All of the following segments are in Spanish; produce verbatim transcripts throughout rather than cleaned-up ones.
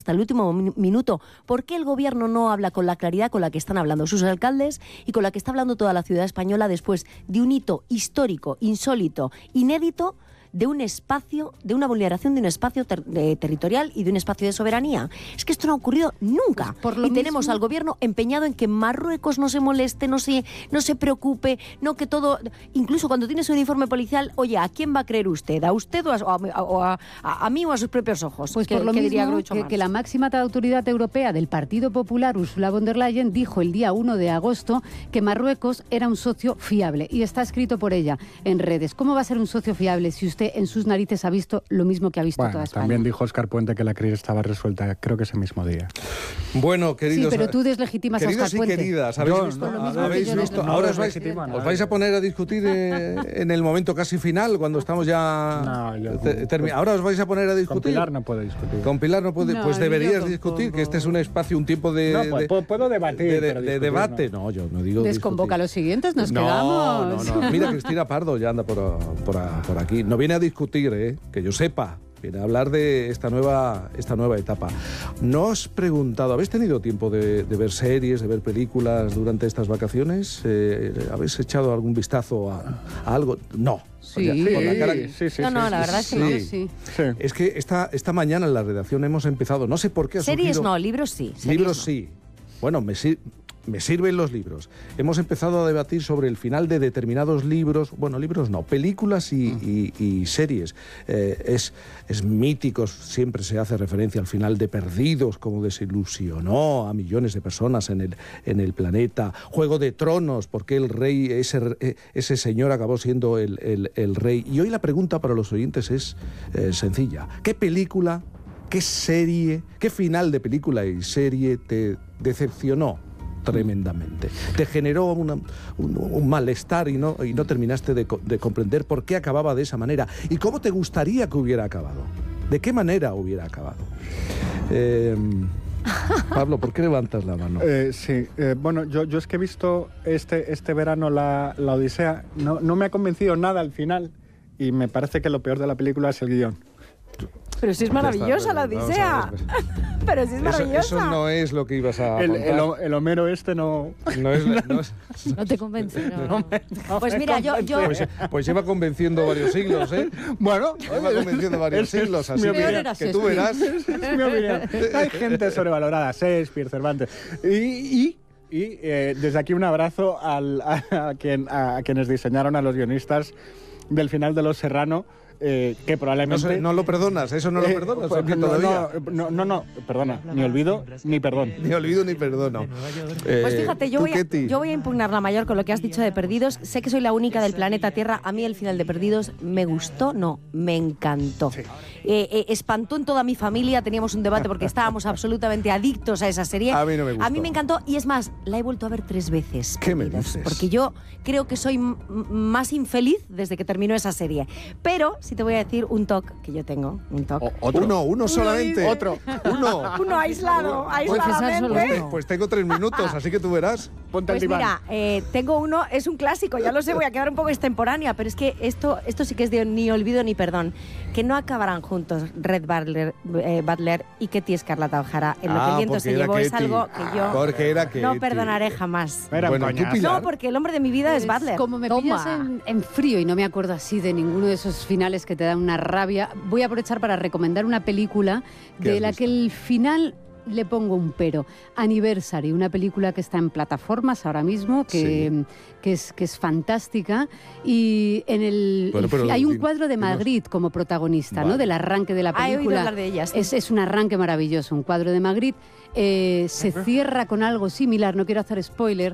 hasta el último minuto. ¿Por qué el gobierno no habla con la claridad con la que están hablando sus alcaldes y con la que está hablando toda la ciudad española después de un hito histórico, insólito, inédito, de un espacio, de una vulneración de un espacio ter- de territorial y de un espacio de soberanía? Es que esto no ha ocurrido nunca. Pues y tenemos mismo... al gobierno empeñado en que Marruecos no se moleste, no se, no se preocupe, no que todo... Incluso cuando tienes un informe policial, oye, ¿a quién va a creer usted? ¿A usted o a, o a, a, a mí o a sus propios ojos? Pues ¿Qué, por lo qué mismo que, que la máxima autoridad europea del Partido Popular, Ursula von der Leyen, dijo el día uno de agosto que Marruecos era un socio fiable. Y está escrito por ella en redes. ¿Cómo va a ser un socio fiable si usted en sus narices ha visto lo mismo que ha visto bueno, toda España? También dijo Óscar Puente que la crisis estaba resuelta, creo que ese mismo día. Bueno, queridos... Sí, pero tú deslegitimas a Óscar Puente. Queridas, ¿habéis Yo, visto? no, ¿habéis no, visto? no, Ahora no os vais, no, os vais a poner a discutir eh, en el momento casi final, cuando estamos ya... No, yo, te, termi- ahora os vais a poner a discutir. Con Pilar no puedo discutir. Con Pilar no puede... No, pues deberías yo discutir, que este es un espacio, un tiempo de... No, pues, de puedo debatir, De, de, pero de discutir, debate. No. no, yo no digo Desconvoca a discutir. los siguientes, nos no, quedamos. No, no, mira, Cristina Pardo ya anda por, por, por aquí. No viene a discutir, ¿eh? Que yo sepa. Viene a hablar de esta nueva, esta nueva etapa. ¿No os he preguntado, habéis tenido tiempo de, de ver series, de ver películas durante estas vacaciones? Eh, ¿Habéis echado algún vistazo a, a algo? No. Sí. O sea, con la cara- sí, sí, No, sí, no, sí, la verdad es que sí. no. Sí. sí. Es que esta, esta mañana en la redacción hemos empezado, no sé por qué ha Series surgido- no, libros sí. series Libros no. sí. Bueno, me, sir- me sirven los libros. Hemos empezado a debatir sobre el final de determinados libros, bueno, libros no, películas y, y- y series. Eh, es, es mítico, siempre se hace referencia al final de Perdidos, como desilusionó a millones de personas en el, en el planeta. Juego de Tronos, porque el rey, ese, ese señor acabó siendo el, el- el rey. Y hoy la pregunta para los oyentes es eh, sencilla. ¿Qué película, qué serie, qué final de película y serie te decepcionó tremendamente? Te generó una- un, un malestar y no, y no terminaste de, co- de comprender por qué acababa de esa manera. ¿Y cómo te gustaría que hubiera acabado? ¿De qué manera hubiera acabado? Eh, Pablo, ¿por qué levantas la mano? Eh, sí, eh, bueno, yo, yo es que he visto este, este verano la, la Odisea, no, no me ha convencido nada al final y me parece que lo peor de la película es el guión. Pero si es maravillosa la Vamos a Odisea. ver. Pero si es Eso, maravillosa. eso no es lo que ibas a El, contar. el, el Homero este no... No es, no es- No te convence, no. no me- no Pues me mira, yo- convence. yo- Pues, pues lleva convenciendo varios siglos, ¿eh? Bueno, Lleva convenciendo varios ese es siglos, mi así opinión. que, era que tú Shakespeare. verás. es mi opinión. Hay gente sobrevalorada, Shakespeare, Cervantes. Y, y, y eh, desde aquí un abrazo al, a, a quien, a, a quienes diseñaron a los guionistas del final de Los Serrano, eh, que No, probablemente... sé, no lo perdonas, eso no lo Eh, perdonas. pues, ¿o qué no, todavía? no, no, no, perdona, ni olvido ni perdón. Ni olvido ni perdono. Pues Eh, fíjate, yo ¿tú, voy, a, Ketty? yo voy a impugnar la mayor con lo que has dicho de Perdidos. Sé que soy la única del planeta Tierra. A mí el final de Perdidos me gustó, no, me encantó. Eh, eh, espantó en toda mi familia, teníamos un debate porque estábamos absolutamente adictos a esa serie. A mí no me gustó. A mí me encantó y es más, la he vuelto a ver tres veces. ¿Qué me Perdidos, dices? Porque yo creo que soy m- más infeliz desde que terminó esa serie. Pero sí te voy a decir un toque que yo tengo, un toque. O- otro. Uno, uno solamente. Otro. Uno. Uno aislado, Puedes pensar solo aisladamente. uno. Pues tengo tres minutos, así que tú verás. Ponte Pues el diván. mira, eh, tengo uno, es un clásico, ya lo sé, voy a quedar un poco extemporánea, pero es que esto, esto sí que es de ni olvido ni perdón. Que no acabarán juntos Red Butler, eh, Butler y Ketty Escarlata O'Hara. En lo que Ah, el viento porque se era llevó es Ketty. algo que yo Porque era Ketty. no perdonaré jamás. Era un Bueno, tú, coñazo. Pilar. No, porque el hombre de mi vida es Pues, Butler. Como me Toma. pillas en, en frío y no me acuerdo así de ninguno de esos finales que te dan una rabia, voy a aprovechar para recomendar una película ¿Qué de has la visto? que el final le pongo un pero. Anniversary, una película que está en plataformas ahora mismo, que, Sí. que, es, que es fantástica. Y en el, Bueno, el pero fi- hay un din- cuadro de dinos. Madrid como protagonista, Vale. ¿no? Del arranque de la Ah, he oído película. hablar de ella, sí. Es, es un arranque maravilloso, un cuadro de Magritte. Eh, se cierra con algo similar, no quiero hacer spoiler,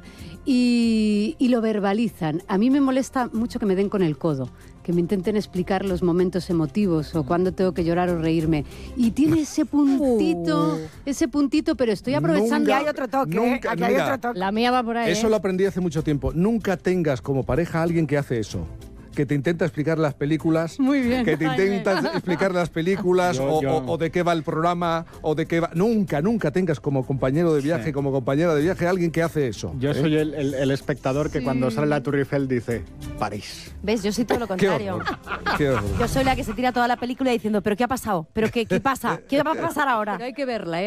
y, y lo verbalizan. A mí me molesta mucho que me den con el codo, que me intenten explicar los momentos emotivos o cuándo tengo que llorar o reírme. Y tiene ese puntito, ese puntito, pero estoy aprovechando... Aquí hay otro toque, ¿eh? Nunca- Aquí hay mira, otro toque. La mía va por ahí. Eso ¿eh? lo aprendí hace mucho tiempo. Nunca tengas como pareja a alguien que hace eso. que te intenta explicar las películas. Muy bien. Que te intenta explicar las películas Yo- o, yo- o- o de qué va el programa o de qué va... Nunca, nunca tengas como compañero de viaje, Sí. como compañera de viaje alguien que hace eso. Yo ¿eh? soy el, el- el espectador que Sí. cuando sale la Tour Eiffel dice París. ¿Ves? Yo soy todo lo Qué contrario. horror. Qué horror. Yo soy la que se tira toda la película diciendo, ¿pero qué ha pasado? ¿Pero qué, qué pasa? ¿Qué va a pasar ahora? Pero hay que verla, ¿eh?